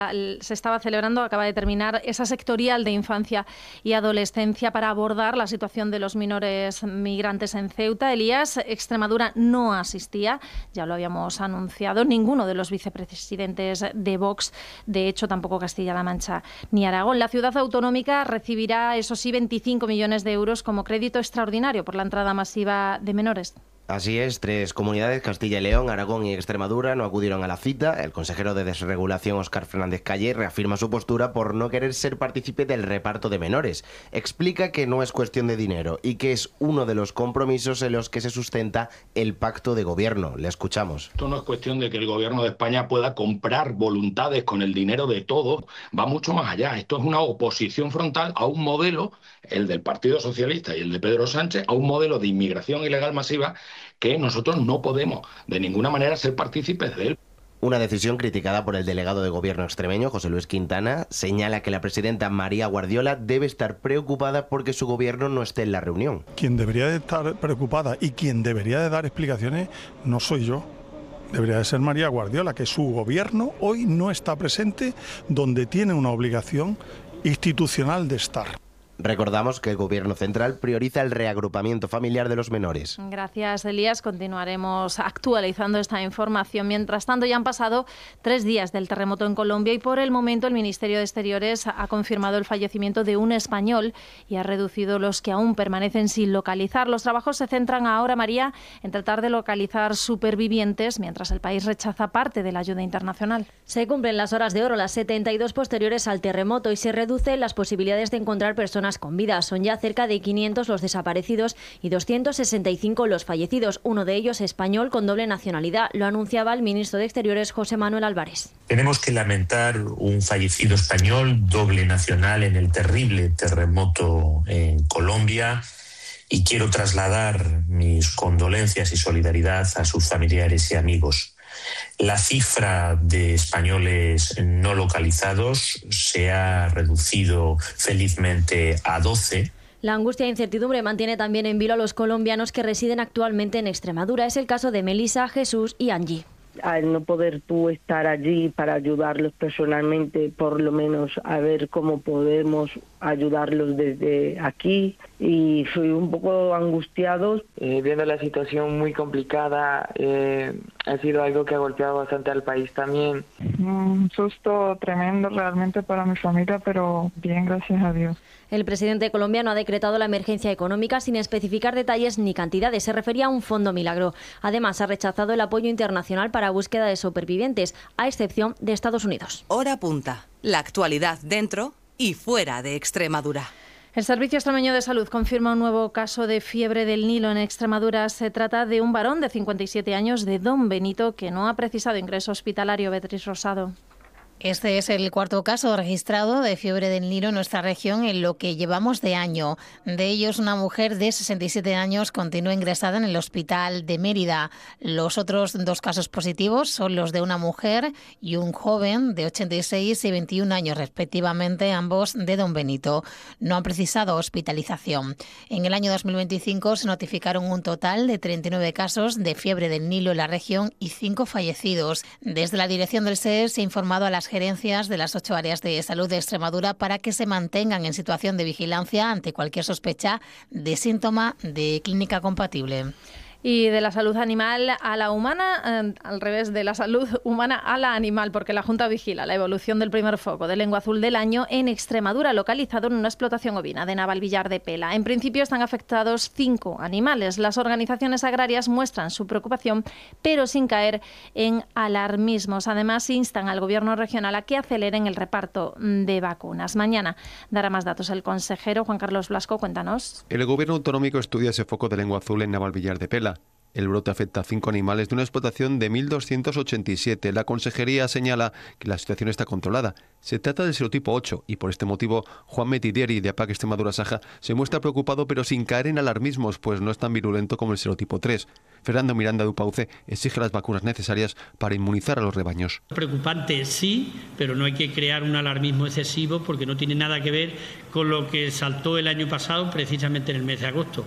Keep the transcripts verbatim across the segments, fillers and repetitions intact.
Se estaba celebrando, acaba de terminar, esa sectorial de infancia y adolescencia para abordar la situación de los menores migrantes en Ceuta. Elías, Extremadura no asistía, ya lo habíamos anunciado, ninguno de los vicepresidentes de Vox, de hecho tampoco Castilla-La Mancha ni Aragón. La ciudad autonómica recibirá, eso sí, veinticinco millones de euros como crédito extraordinario por la entrada masiva de menores. Así es, tres comunidades, Castilla y León, Aragón y Extremadura, no acudieron a la cita. El consejero de Desregulación, Óscar Fernández Calle, reafirma su postura por no querer ser partícipe del reparto de menores. Explica que no es cuestión de dinero y que es uno de los compromisos en los que se sustenta el pacto de gobierno. Le escuchamos. Esto no es cuestión de que el gobierno de España pueda comprar voluntades con el dinero de todos. Va mucho más allá. Esto es una oposición frontal a un modelo, el del Partido Socialista y el de Pedro Sánchez, a un modelo de inmigración ilegal masiva que nosotros no podemos de ninguna manera ser partícipes de él. Una decisión criticada por el delegado de gobierno extremeño, José Luis Quintana, señala que la presidenta María Guardiola debe estar preocupada porque su gobierno no esté en la reunión. Quien debería de estar preocupada y quien debería de dar explicaciones no soy yo. Debería de ser María Guardiola, que su gobierno hoy no está presente donde tiene una obligación institucional de estar. Recordamos que el Gobierno central prioriza el reagrupamiento familiar de los menores. Gracias, Elías. Continuaremos actualizando esta información. Mientras tanto, ya han pasado tres días del terremoto en Colombia y por el momento el Ministerio de Exteriores ha confirmado el fallecimiento de un español y ha reducido los que aún permanecen sin localizar. Los trabajos se centran ahora, María, en tratar de localizar supervivientes mientras el país rechaza parte de la ayuda internacional. Se cumplen las horas de oro, las setenta y dos posteriores al terremoto, y se reducen las posibilidades de encontrar personas con vida. Son ya cerca de quinientos los desaparecidos y doscientos sesenta y cinco los fallecidos, uno de ellos español con doble nacionalidad. Lo anunciaba el ministro de Exteriores, José Manuel Álvarez. Tenemos que lamentar un fallecido español doble nacional en el terrible terremoto en Colombia, y quiero trasladar mis condolencias y solidaridad a sus familiares y amigos. La cifra de españoles no localizados se ha reducido felizmente a doce. La angustia e incertidumbre mantiene también en vilo a los colombianos que residen actualmente en Extremadura. Es el caso de Melissa, Jesús y Angie. Al no poder tú estar allí para ayudarlos personalmente, por lo menos a ver cómo podemos ayudarlos desde aquí, y fui un poco angustiados. Eh, viendo la situación muy complicada, eh, ha sido algo que ha golpeado bastante al país también. Un susto tremendo realmente para mi familia, pero bien, gracias a Dios. El presidente colombiano ha decretado la emergencia económica sin especificar detalles ni cantidades. Se refería a un fondo milagro. Además, ha rechazado el apoyo internacional para búsqueda de supervivientes, a excepción de Estados Unidos. Hora punta. La actualidad dentro y fuera de Extremadura. El Servicio Extremeño de Salud confirma un nuevo caso de fiebre del Nilo en Extremadura. Se trata de un varón de cincuenta y siete años de Don Benito que no ha precisado ingreso hospitalario. Beatriz Rosado. Este es el cuarto caso registrado de fiebre del Nilo en nuestra región en lo que llevamos de año. De ellos, una mujer de sesenta y siete años continúa ingresada en el hospital de Mérida. Los otros dos casos positivos son los de una mujer y un joven de ochenta y seis y veintiún años respectivamente, ambos de Don Benito. No han precisado hospitalización. En el año dos mil veinticinco se notificaron un total de treinta y nueve casos de fiebre del Nilo en la región y cinco fallecidos. Desde la dirección del S E R se ha informado a las gerencias de las ocho áreas de salud de Extremadura para que se mantengan en situación de vigilancia ante cualquier sospecha de síntoma de clínica compatible. Y de la salud animal a la humana, eh, al revés, de la salud humana a la animal, porque la Junta vigila la evolución del primer foco de lengua azul del año en Extremadura, localizado en una explotación ovina de Navalvillar de Pela. En principio están afectados cinco animales. Las organizaciones agrarias muestran su preocupación, pero sin caer en alarmismos. Además, instan al Gobierno regional a que aceleren el reparto de vacunas. Mañana dará más datos el consejero Juan Carlos Blasco. Cuéntanos. El Gobierno autonómico estudia ese foco de lengua azul en Navalvillar de Pela. El brote afecta a cinco animales de una explotación de mil doscientos ochenta y siete. La consejería señala que la situación está controlada. Se trata del serotipo ocho y por este motivo Juan Metidieri de A P A C Extremadura Saja se muestra preocupado pero sin caer en alarmismos, pues no es tan virulento como el serotipo tres. Fernando Miranda de Upauce exige las vacunas necesarias para inmunizar a los rebaños. Preocupante sí, pero no hay que crear un alarmismo excesivo porque no tiene nada que ver con lo que saltó el año pasado precisamente en el mes de agosto.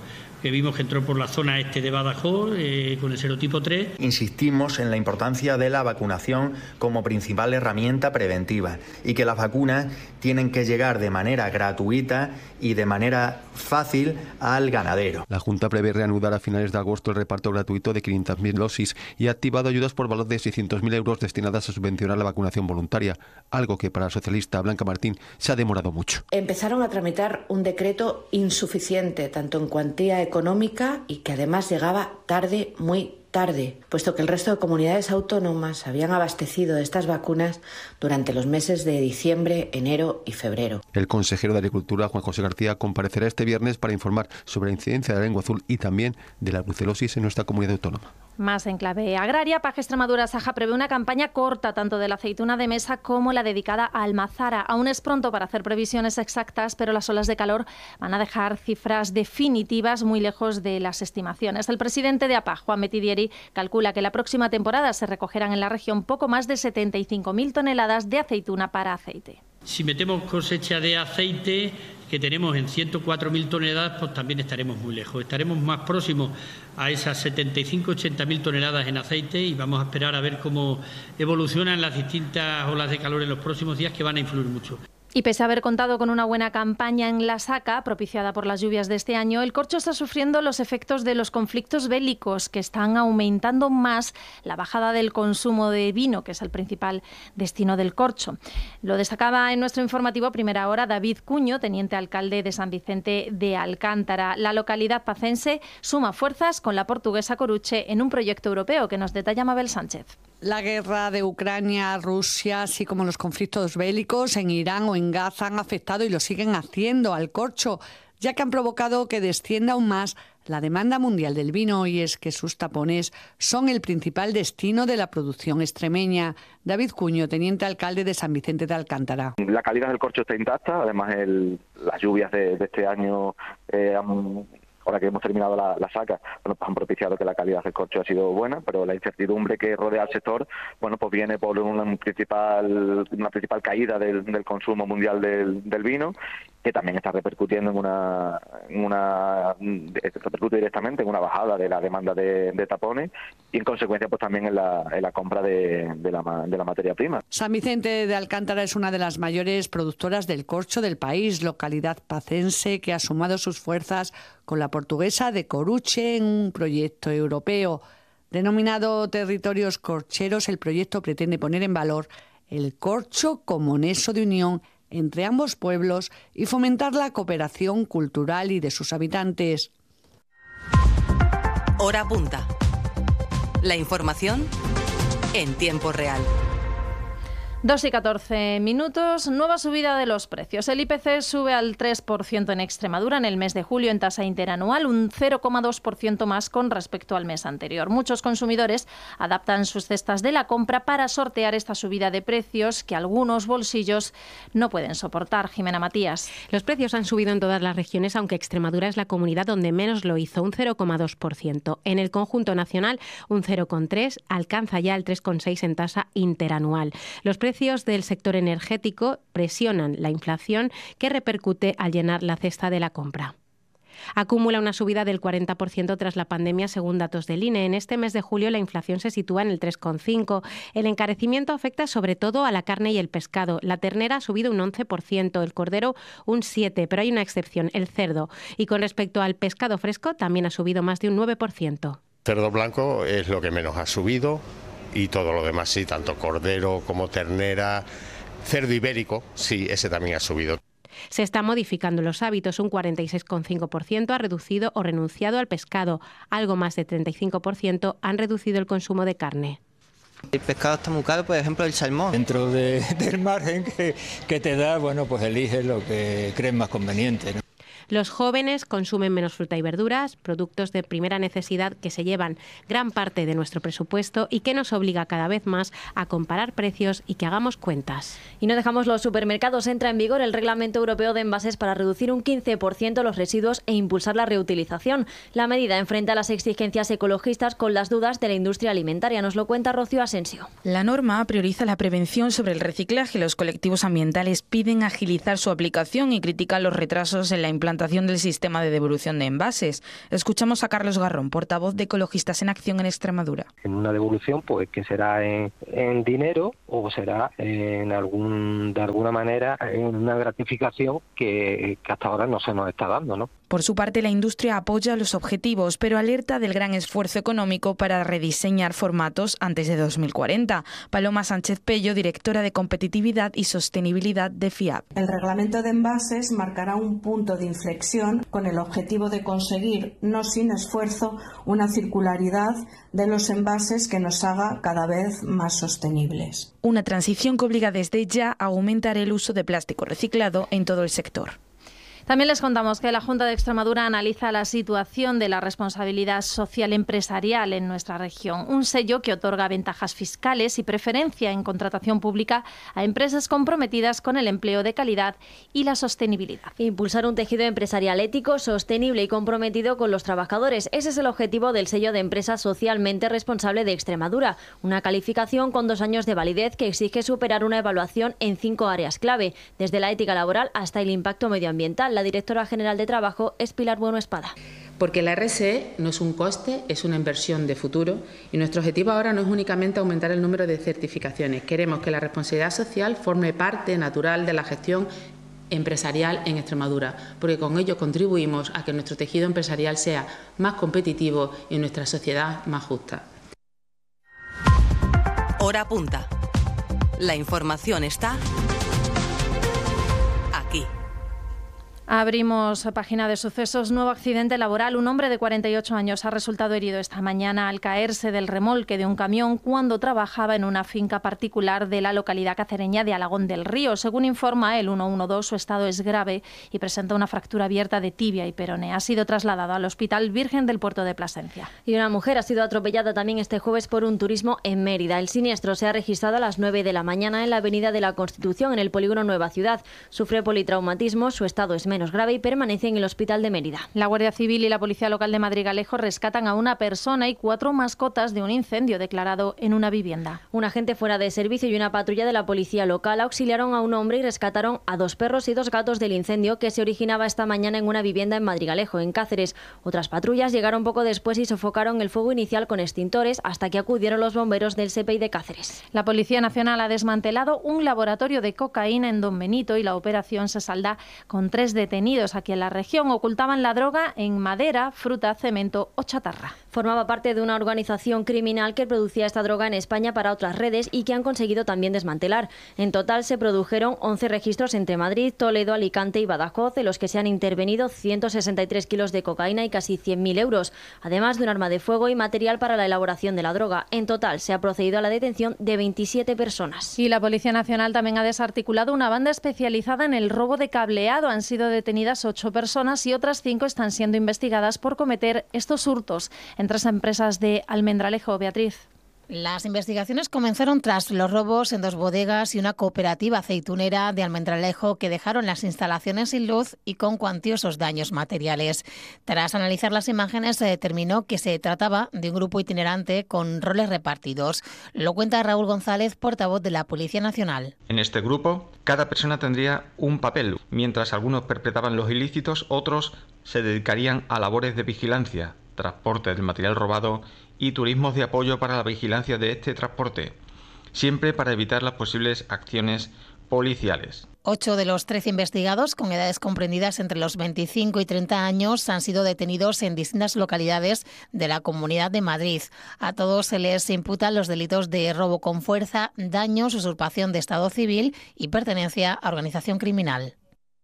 que vimos que entró por la zona este de Badajoz eh, con el serotipo tres. Insistimos en la importancia de la vacunación como principal herramienta preventiva y que las vacunas tienen que llegar de manera gratuita y de manera fácil al ganadero. La Junta prevé reanudar a finales de agosto el reparto gratuito de quinientas mil dosis y ha activado ayudas por valor de seiscientos mil euros destinadas a subvencionar la vacunación voluntaria, algo que para la socialista Blanca Martín se ha demorado mucho. Empezaron a tramitar un decreto insuficiente, tanto en cuantía económica y que además llegaba tarde, muy tarde, puesto que el resto de comunidades autónomas habían abastecido de estas vacunas durante los meses de diciembre, enero y febrero. El consejero de Agricultura, Juan José García, comparecerá este viernes para informar sobre la incidencia de la lengua azul y también de la brucelosis en nuestra comunidad autónoma. Más en clave agraria, Paje Extremadura Saja prevé una campaña corta tanto de la aceituna de mesa como la dedicada a almazara. Aún es pronto para hacer previsiones exactas, pero las olas de calor van a dejar cifras definitivas muy lejos de las estimaciones. El presidente de A P A, Juan Metidieri, calcula que la próxima temporada se recogerán en la región poco más de setenta y cinco mil toneladas de aceituna para aceite. Si metemos cosecha de aceite, que tenemos en ciento cuatro mil toneladas, pues también estaremos muy lejos. Estaremos más próximos a esas setenta y cinco a ochenta mil toneladas en aceite y vamos a esperar a ver cómo evolucionan las distintas olas de calor en los próximos días, que van a influir mucho. Y pese a haber contado con una buena campaña en la Saca, propiciada por las lluvias de este año, el corcho está sufriendo los efectos de los conflictos bélicos que están aumentando más la bajada del consumo de vino, que es el principal destino del corcho. Lo destacaba en nuestro informativo Primera Hora David Cuño, teniente alcalde de San Vicente de Alcántara. La localidad pacense suma fuerzas con la portuguesa Coruche en un proyecto europeo que nos detalla Mabel Sánchez. La guerra de Ucrania, Rusia, así como los conflictos bélicos en Irán o en Gaza han afectado y lo siguen haciendo al corcho, ya que han provocado que descienda aún más la demanda mundial del vino, y es que sus tapones son el principal destino de la producción extremeña. David Cuño, teniente alcalde de San Vicente de Alcántara. La calidad del corcho está intacta, además el, las lluvias de, de este año eh, han... Ahora que hemos terminado la, la saca, bueno, pues han propiciado que la calidad del corcho ha sido buena, pero la incertidumbre que rodea al sector, bueno, pues viene por una principal, una principal caída del, del consumo mundial del, del vino, que también está repercutiendo en una, en una repercute directamente en una bajada de la demanda de, de tapones y en consecuencia pues también en la, en la compra de, de, la, de la materia prima. San Vicente de Alcántara es una de las mayores productoras del corcho del país, localidad pacense que ha sumado sus fuerzas con la portuguesa de Coruche en un proyecto europeo. Denominado Territorios Corcheros, el proyecto pretende poner en valor el corcho como nexo de unión entre ambos pueblos y fomentar la cooperación cultural y de sus habitantes. Hora punta. La información en tiempo real. dos y catorce minutos, nueva subida de los precios. El I P C sube al tres por ciento en Extremadura en el mes de julio en tasa interanual, un cero coma dos por ciento más con respecto al mes anterior. Muchos consumidores adaptan sus cestas de la compra para sortear esta subida de precios que algunos bolsillos no pueden soportar. Jimena Matías. Los precios han subido en todas las regiones, aunque Extremadura es la comunidad donde menos lo hizo, un cero coma dos por ciento. En el conjunto nacional, un cero coma tres por ciento, alcanza ya el tres coma seis por ciento en tasa interanual. Los precios Los precios del sector energético presionan la inflación que repercute al llenar la cesta de la compra. Acumula una subida del cuarenta por ciento tras la pandemia, según datos del I N E. En este mes de julio la inflación se sitúa en el tres coma cinco por ciento. El encarecimiento afecta sobre todo a la carne y el pescado. La ternera ha subido un once por ciento, el cordero un siete por ciento, pero hay una excepción, el cerdo. Y con respecto al pescado fresco también ha subido más de un nueve por ciento. Cerdo blanco es lo que menos ha subido. Y todo lo demás sí, tanto cordero como ternera, cerdo ibérico, sí, ese también ha subido. Se están modificando los hábitos. Un cuarenta y seis coma cinco por ciento ha reducido o renunciado al pescado. Algo más de treinta y cinco por ciento han reducido el consumo de carne. El pescado está muy caro, por ejemplo, el salmón. Dentro de, del margen que, que te da, bueno, pues eliges lo que crees más conveniente, ¿no? Los jóvenes consumen menos fruta y verduras, productos de primera necesidad que se llevan gran parte de nuestro presupuesto y que nos obliga cada vez más a comparar precios y que hagamos cuentas. Y no dejamos los supermercados. Entra en vigor el Reglamento Europeo de Envases para reducir un quince por ciento los residuos e impulsar la reutilización. La medida enfrenta las exigencias ecologistas con las dudas de la industria alimentaria. Nos lo cuenta Rocío Asensio. La norma prioriza la prevención sobre el reciclaje. Los colectivos ambientales piden agilizar su aplicación y critican los retrasos en la implantación implantación del sistema de devolución de envases. Escuchamos a Carlos Garrón, portavoz de Ecologistas en Acción en Extremadura. En una devolución, pues que será en, en dinero o será en algún de alguna manera en una gratificación que, que hasta ahora no se nos está dando, ¿no? Por su parte, la industria apoya los objetivos, pero alerta del gran esfuerzo económico para rediseñar formatos antes de dos mil cuarenta. Paloma Sánchez Pello, directora de Competitividad y Sostenibilidad de FIAP. El reglamento de envases marcará un punto de inflexión con el objetivo de conseguir, no sin esfuerzo, una circularidad de los envases que nos haga cada vez más sostenibles. Una transición que obliga desde ya a aumentar el uso de plástico reciclado en todo el sector. También les contamos que la Junta de Extremadura analiza la situación de la responsabilidad social empresarial en nuestra región, un sello que otorga ventajas fiscales y preferencia en contratación pública a empresas comprometidas con el empleo de calidad y la sostenibilidad. Impulsar un tejido empresarial ético, sostenible y comprometido con los trabajadores. Ese es el objetivo del sello de empresa socialmente responsable de Extremadura, una calificación con dos años de validez que exige superar una evaluación en cinco áreas clave, desde la ética laboral hasta el impacto medioambiental. La directora general de Trabajo es Pilar Bueno Espada. Porque la R S E no es un coste, es una inversión de futuro y nuestro objetivo ahora no es únicamente aumentar el número de certificaciones. Queremos que la responsabilidad social forme parte natural de la gestión empresarial en Extremadura, porque con ello contribuimos a que nuestro tejido empresarial sea más competitivo y nuestra sociedad más justa. Hora punta. La información está aquí. Abrimos página de sucesos. Nuevo accidente laboral. Un hombre de cuarenta y ocho años ha resultado herido esta mañana al caerse del remolque de un camión cuando trabajaba en una finca particular de la localidad cacereña de Alagón del Río. Según informa el ciento doce, su estado es grave y presenta una fractura abierta de tibia y peroné. Ha sido trasladado al Hospital Virgen del Puerto de Plasencia. Y una mujer ha sido atropellada también este jueves por un turismo en Mérida. El siniestro se ha registrado a las nueve de la mañana en la avenida de la Constitución, en el polígono Nueva Ciudad. Sufre politraumatismo, su estado es menos grave y permanece en el hospital de Mérida. La Guardia Civil y la Policía Local de Madrigalejo rescatan a una persona y cuatro mascotas de un incendio declarado en una vivienda. Un agente fuera de servicio y una patrulla de la Policía Local auxiliaron a un hombre y rescataron a dos perros y dos gatos del incendio que se originaba esta mañana en una vivienda en Madrigalejo, en Cáceres. Otras patrullas llegaron poco después y sofocaron el fuego inicial con extintores hasta que acudieron los bomberos del S E P I de Cáceres. La Policía Nacional ha desmantelado un laboratorio de cocaína en Don Benito y la operación se salda con tres detenidos. Aquí en la región ocultaban la droga en madera, fruta, cemento o chatarra. Formaba parte de una organización criminal que producía esta droga en España para otras redes y que han conseguido también desmantelar. En total se produjeron once registros entre Madrid, Toledo, Alicante y Badajoz, en los que se han intervenido ciento sesenta y tres kilos de cocaína y casi cien mil euros, además de un arma de fuego y material para la elaboración de la droga. En total se ha procedido a la detención de veintisiete personas. Y la Policía Nacional también ha desarticulado una banda especializada en el robo de cableado. Han sido detenidas ocho personas y otras cinco están siendo investigadas por cometer estos hurtos en tres empresas de Almendralejo. Beatriz. Las investigaciones comenzaron tras los robos en dos bodegas y una cooperativa aceitunera de Almendralejo que dejaron las instalaciones sin luz y con cuantiosos daños materiales. Tras analizar las imágenes se determinó que se trataba de un grupo itinerante con roles repartidos. Lo cuenta Raúl González, portavoz de la Policía Nacional. En este grupo, cada persona tendría un papel. Mientras algunos perpetraban los ilícitos, otros se dedicarían a labores de vigilancia, transporte del material robado y turismos de apoyo para la vigilancia de este transporte, siempre para evitar las posibles acciones policiales. Ocho de los trece investigados, con edades comprendidas entre los veinticinco y treinta años, han sido detenidos en distintas localidades de la Comunidad de Madrid. A todos se les imputan los delitos de robo con fuerza, daños, usurpación de estado civil y pertenencia a organización criminal.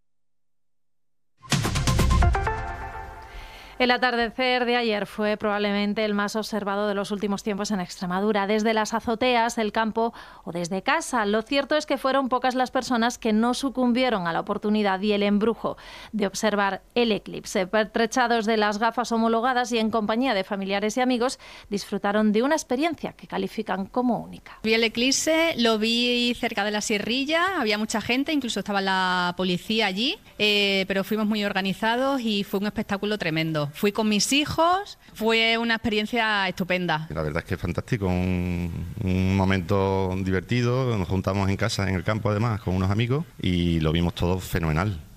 El atardecer de ayer fue probablemente el más observado de los últimos tiempos en Extremadura. Desde las azoteas, el campo o desde casa. Lo cierto es que fueron pocas las personas que no sucumbieron a la oportunidad y el embrujo de observar el eclipse. Pertrechados de las gafas homologadas y en compañía de familiares y amigos, disfrutaron de una experiencia que califican como única. Vi el eclipse, lo vi cerca de la Sierrilla, había mucha gente, incluso estaba la policía allí, eh, pero fuimos muy organizados y fue un espectáculo tremendo. Fui con mis hijos, fue una experiencia estupenda. La verdad es que es fantástico, un, un momento divertido, nos juntamos en casa, en el campo además, con unos amigos y lo vimos todo fenomenal.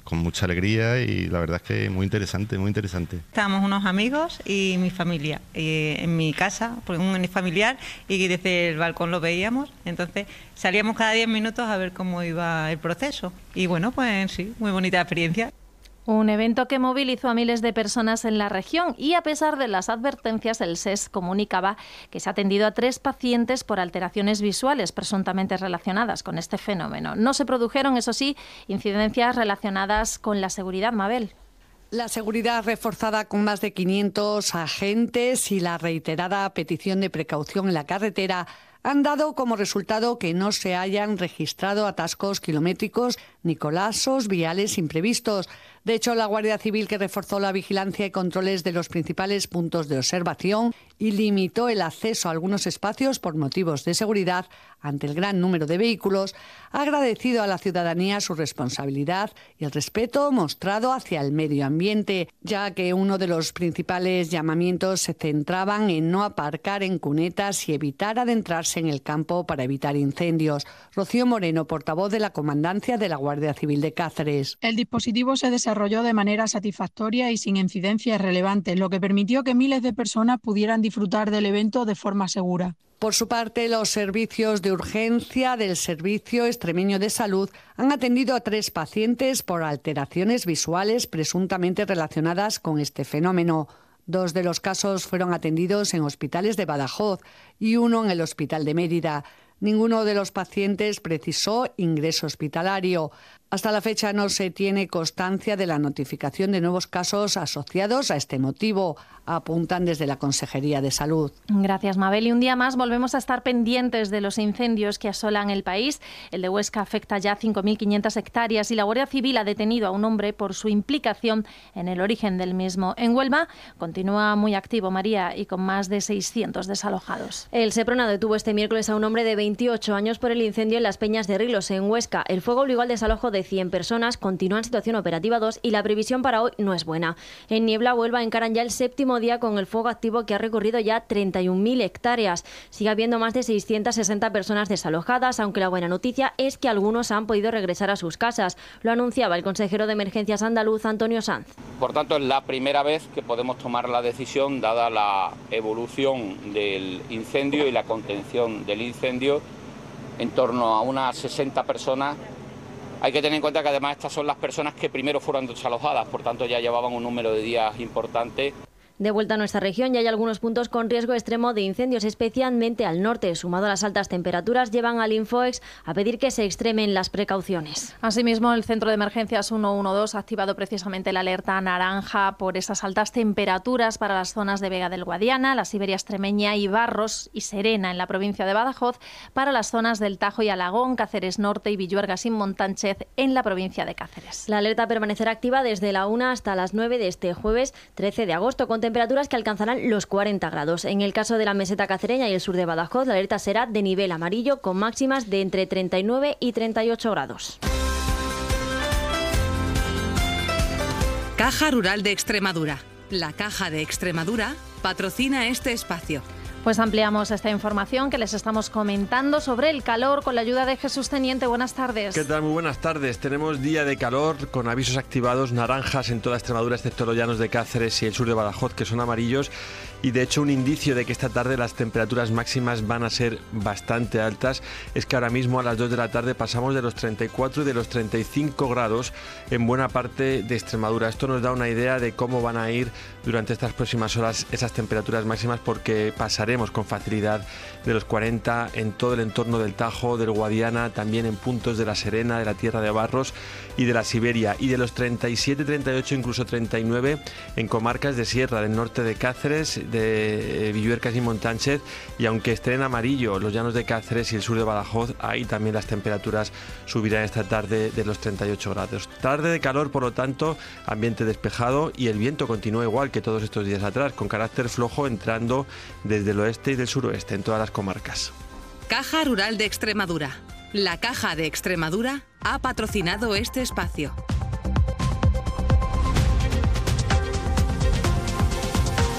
con mucha alegría y la verdad es que muy interesante, muy interesante. Estábamos unos amigos y mi familia y en mi casa, por un familiar, y desde el balcón lo veíamos, entonces salíamos cada diez minutos a ver cómo iba el proceso y bueno, pues sí, muy bonita experiencia. Un evento que movilizó a miles de personas en la región y a pesar de las advertencias, el S E S comunicaba que se ha atendido a tres pacientes por alteraciones visuales presuntamente relacionadas con este fenómeno. No se produjeron, eso sí, incidencias relacionadas con la seguridad, Mabel. La seguridad reforzada con más de quinientos agentes y la reiterada petición de precaución en la carretera han dado como resultado que no se hayan registrado atascos kilométricos ni colapsos viales imprevistos. De hecho, la Guardia Civil, que reforzó la vigilancia y controles de los principales puntos de observación y limitó el acceso a algunos espacios por motivos de seguridad ante el gran número de vehículos, ha agradecido a la ciudadanía su responsabilidad y el respeto mostrado hacia el medio ambiente, ya que uno de los principales llamamientos se centraban en no aparcar en cunetas y evitar adentrarse en el campo para evitar incendios. Rocío Moreno, portavoz de la Comandancia de la Guardia Civil de Cáceres. El dispositivo se desarrolló de manera satisfactoria y sin incidencias relevantes, lo que permitió que miles de personas pudieran disfrutar del evento de forma segura. Por su parte, los servicios de urgencia del Servicio Extremeño de Salud han atendido a tres pacientes por alteraciones visuales presuntamente relacionadas con este fenómeno. Dos de los casos fueron atendidos en hospitales de Badajoz y uno en el Hospital de Mérida. Ninguno de los pacientes precisó ingreso hospitalario. Hasta la fecha no se tiene constancia de la notificación de nuevos casos asociados a este motivo, apuntan desde la Consejería de Salud. Gracias, Mabel. Y un día más volvemos a estar pendientes de los incendios que asolan el país. El de Huesca afecta ya cinco mil quinientas hectáreas y la Guardia Civil ha detenido a un hombre por su implicación en el origen del mismo. En Huelva continúa muy activo, María, y con más de seiscientos desalojados. El Seprona detuvo este miércoles a un hombre de veintiocho años por el incendio en las Peñas de Rilos, en Huesca. El fuego obligó al desalojo de cien personas, continúa en situación operativa dos y la previsión para hoy no es buena. En Niebla, Huelva encaran ya el séptimo día con el fuego activo que ha recorrido ya treinta y un mil hectáreas. Sigue habiendo más de seiscientas sesenta personas desalojadas, aunque la buena noticia es que algunos han podido regresar a sus casas. Lo anunciaba el consejero de Emergencias andaluz, Antonio Sanz. Por tanto, es la primera vez que podemos tomar la decisión, dada la evolución del incendio y la contención del incendio, en torno a unas sesenta personas. Hay que tener en cuenta que además estas son las personas que primero fueron desalojadas, por tanto ya llevaban un número de días importante. De vuelta a nuestra región, ya hay algunos puntos con riesgo extremo de incendios, especialmente al norte. Sumado a las altas temperaturas, llevan al Infoex a pedir que se extremen las precauciones. Asimismo, el Centro de Emergencias ciento doce ha activado precisamente la alerta naranja por esas altas temperaturas para las zonas de Vega del Guadiana, la Siberia extremeña y Barros y Serena en la provincia de Badajoz, para las zonas del Tajo y Alagón, Cáceres Norte y Villuerga sin Montánchez en la provincia de Cáceres. La alerta permanecerá activa desde la una hasta las nueve de este jueves trece de agosto, con temperaturas que alcanzarán los cuarenta grados. En el caso de la meseta cacereña y el sur de Badajoz, la alerta será de nivel amarillo con máximas de entre treinta y nueve y treinta y ocho grados. Caja Rural de Extremadura. La Caja de Extremadura patrocina este espacio. Pues ampliamos esta información que les estamos comentando sobre el calor con la ayuda de Jesús Teniente. Buenas tardes. ¿Qué tal? Muy buenas tardes. Tenemos día de calor con avisos activados naranjas en toda Extremadura, excepto los llanos de Cáceres y el sur de Badajoz, que son amarillos. Y de hecho un indicio de que esta tarde las temperaturas máximas van a ser bastante altas es que ahora mismo a las dos de la tarde pasamos de los treinta y cuatro y de los treinta y cinco grados en buena parte de Extremadura. Esto nos da una idea de cómo van a ir durante estas próximas horas esas temperaturas máximas, porque pasaremos con facilidad de los cuarenta en todo el entorno del Tajo, del Guadiana, también en puntos de la Serena, de la Tierra de Barros y de la Siberia, y de los treinta y siete, treinta y ocho, incluso treinta y nueve en comarcas de Sierra, del norte de Cáceres, de Villuerca y Montánchez, y aunque estén en amarillo los llanos de Cáceres y el sur de Badajoz, ahí también las temperaturas subirán esta tarde de los treinta y ocho grados. Tarde de calor, por lo tanto, ambiente despejado, y el viento continúa igual que todos estos días atrás, con carácter flojo entrando desde el oeste y del suroeste en todas las comarcas. Caja Rural de Extremadura. La Caja de Extremadura ha patrocinado este espacio.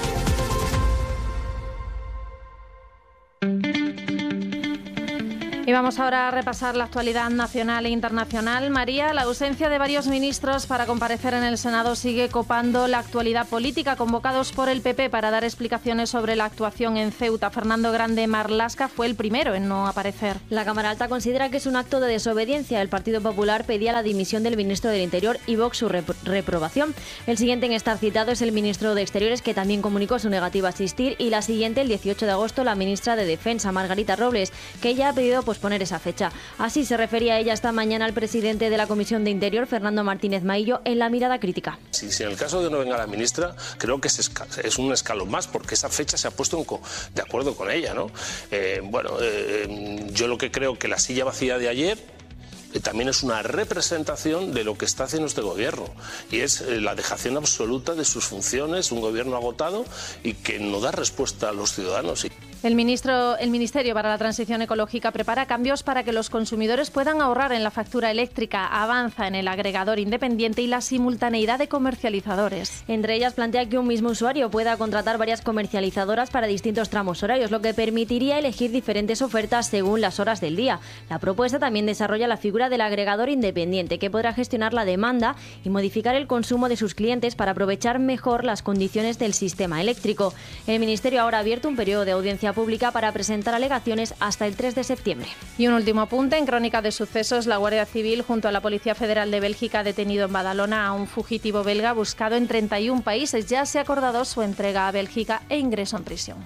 Y Y vamos ahora a repasar la actualidad nacional e internacional. María, la ausencia de varios ministros para comparecer en el Senado sigue copando la actualidad política. Convocados por el P P para dar explicaciones sobre la actuación en Ceuta, Fernando Grande Marlaska fue el primero en no aparecer. La Cámara Alta considera que es un acto de desobediencia. El Partido Popular pedía la dimisión del ministro del Interior y Vox su repro- reprobación. El siguiente en estar citado es el ministro de Exteriores, que también comunicó su negativa a asistir, y la siguiente, el dieciocho de agosto, la ministra de Defensa, Margarita Robles, que ya ha pedido posponer esa fecha. Así se refería ella esta mañana al presidente de la Comisión de Interior, Fernando Martínez Maillo, en la mirada crítica. Si, si en el caso de no venga la ministra, creo que es, esca- es un escalón más, porque esa fecha se ha puesto en co- de acuerdo con ella, ¿no? Eh, bueno, eh, yo lo que creo que la silla vacía de ayer eh, también es una representación de lo que está haciendo este gobierno, y es eh, la dejación absoluta de sus funciones, un gobierno agotado y que no da respuesta a los ciudadanos. El, ministro, el Ministerio para la Transición Ecológica prepara cambios para que los consumidores puedan ahorrar en la factura eléctrica. Avanza en el agregador independiente y la simultaneidad de comercializadores. Entre ellas plantea que un mismo usuario pueda contratar varias comercializadoras para distintos tramos horarios, lo que permitiría elegir diferentes ofertas según las horas del día. La propuesta también desarrolla la figura del agregador independiente, que podrá gestionar la demanda y modificar el consumo de sus clientes para aprovechar mejor las condiciones del sistema eléctrico. El Ministerio ahora ha abierto un periodo de audiencia pública para presentar alegaciones hasta el tres de septiembre. Y un último apunte, en Crónica de Sucesos, la Guardia Civil junto a la Policía Federal de Bélgica ha detenido en Badalona a un fugitivo belga buscado en treinta y un países. Ya se ha acordado su entrega a Bélgica e ingreso en prisión.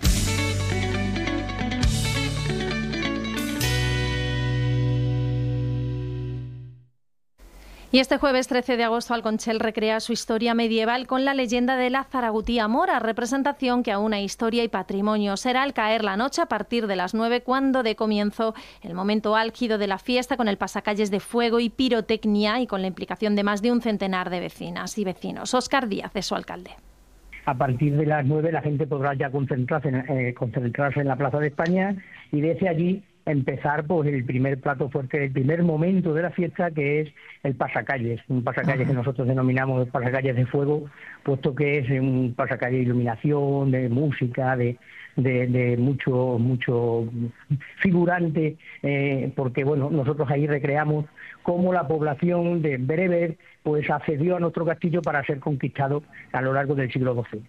Y este jueves trece de agosto Alconchel recrea su historia medieval con la leyenda de la Zaragutía Mora, representación que aúna historia y patrimonio. Será al caer la noche a partir de las nueve cuando dé comienzo el momento álgido de la fiesta, con el pasacalles de fuego y pirotecnia y con la implicación de más de un centenar de vecinas y vecinos. Óscar Díaz es su alcalde. A partir de las nueve la gente podrá ya concentrarse en, eh, concentrarse en la Plaza de España y desde allí empezar pues el primer plato fuerte, el primer momento de la fiesta, que es el pasacalles, un pasacalles que nosotros denominamos pasacalles de fuego, puesto que es un pasacalles de iluminación, de música, de, de, de mucho mucho figurante, eh, porque bueno, nosotros ahí recreamos cómo la población de Bereber pues accedió a nuestro castillo para ser conquistado a lo largo del siglo doce.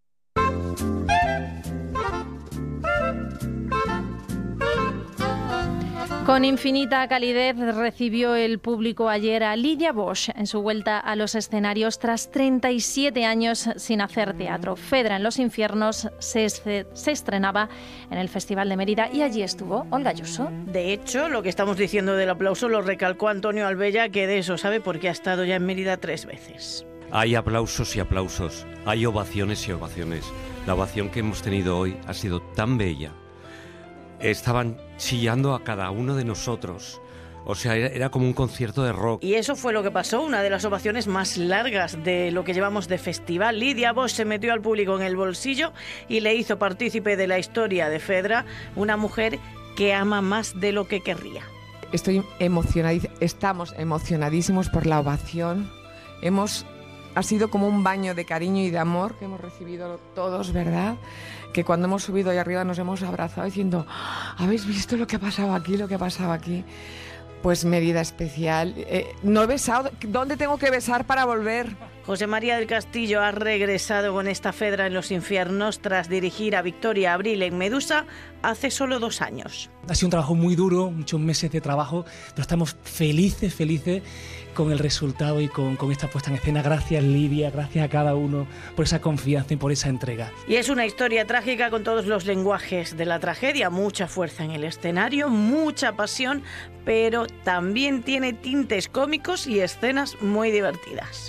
Con infinita calidez recibió el público ayer a Lydia Bosch en su vuelta a los escenarios tras treinta y siete años sin hacer teatro. Fedra en los infiernos se, se estrenaba en el Festival de Mérida y allí estuvo Olga Ayuso. De hecho, lo que estamos diciendo del aplauso lo recalcó Antonio Albella, que de eso sabe porque ha estado ya en Mérida tres veces. Hay aplausos y aplausos, hay ovaciones y ovaciones. La ovación que hemos tenido hoy ha sido tan bella. Estaban chillando a cada uno de nosotros. O sea, era, era como un concierto de rock. Y eso fue lo que pasó, una de las ovaciones más largas de lo que llevamos de festival. Lydia Bosch se metió al público en el bolsillo y le hizo partícipe de la historia de Fedra, una mujer que ama más de lo que querría. Estoy emocionadísima, estamos emocionadísimos por la ovación. Hemos, ha sido como un baño de cariño y de amor que hemos recibido todos, ¿verdad? Que cuando hemos subido ahí arriba nos hemos abrazado diciendo, ¿habéis visto lo que ha pasado aquí, lo que ha pasado aquí? Pues Mérida especial. Eh, no he besado. ¿Dónde tengo que besar para volver? José María del Castillo ha regresado con esta Fedra en los infiernos tras dirigir a Victoria Abril en Medusa hace solo dos años. Ha sido un trabajo muy duro, muchos meses de trabajo, pero estamos felices, felices con el resultado y con, con esta puesta en escena. Gracias, Lidia, gracias a cada uno por esa confianza y por esa entrega. Y es una historia trágica con todos los lenguajes de la tragedia, mucha fuerza en el escenario, mucha pasión, pero también tiene tintes cómicos y escenas muy divertidas.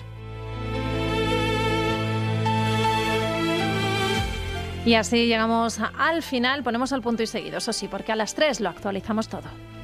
Y así llegamos al final, ponemos el punto y seguido, eso sí, porque a las tres lo actualizamos todo.